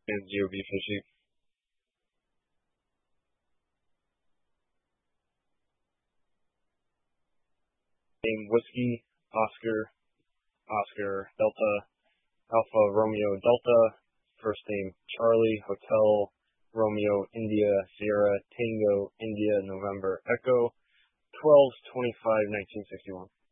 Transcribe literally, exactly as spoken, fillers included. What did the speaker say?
And G O B Fishy. Name Whiskey, Oscar, Oscar, Delta, Alpha, Romeo, Delta. First name Charlie, Hotel, Romeo, India, Sierra, Tango, India, November, Echo. twelve twenty-five nineteen sixty-one.